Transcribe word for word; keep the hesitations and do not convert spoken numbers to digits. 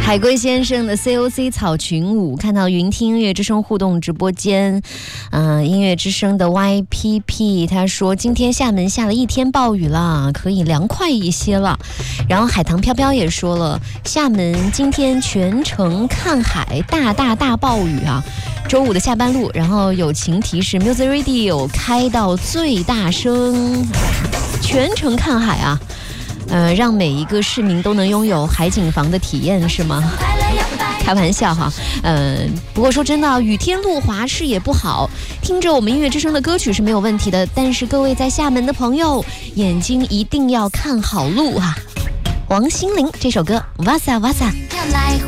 海龟先生的 C O C 草裙舞，看到云听音乐之声互动直播间，嗯、呃，音乐之声的 Y P P 他说今天厦门下了一天暴雨了，可以凉快一些了。然后海棠飘飘也说了，厦门今天全程看海，大大大暴雨啊。周五的下班路，然后友情提示 Music Radio 开到最大声，全程看海啊。呃，让每一个市民都能拥有海景房的体验是吗？开玩笑哈，呃，不过说真的，雨天路滑视野不好，听着我们音乐之声的歌曲是没有问题的，但是各位在厦门的朋友，眼睛一定要看好路啊！王心凌这首歌，哇塞哇塞。